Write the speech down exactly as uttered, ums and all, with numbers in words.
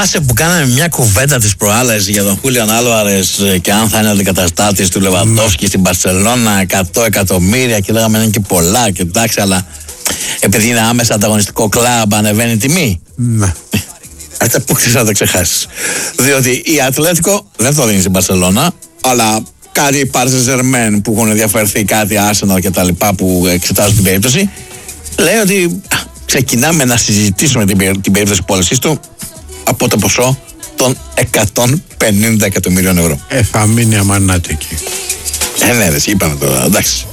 Θυμάσαι που κάναμε μια κουβέντα τις προάλλες για τον Χούλιαν Άλβαρες και αν θα είναι αντικαταστάτης του Λεβαντόφσκι mm. στην Μπαρσελόνα, εκατό εκατομμύρια, και λέγαμε είναι και πολλά και εντάξει, αλλά επειδή είναι άμεσα ανταγωνιστικό κλαμπ ανεβαίνει η τιμή. Ναι. Αυτά που ξέρεις να τα ξεχάσεις. Διότι η Ατλέτικο δεν το δίνει στην Μπαρσελόνα, αλλά κάτι Πάρσε Ζερμέν που έχουν ενδιαφερθεί, κάτι Arsenal και τα λοιπά που εξετάζουν την περίπτωση, λέει ότι α, ξεκινάμε να συζητήσουμε την, την περίπτωση πώλησής του από το ποσό των εκατόν πενήντα εκατομμυρίων ευρώ. Ε, θα μείνει αμανάτη εκεί. Ε, ναι, δεν είπαμε τώρα, εντάξει.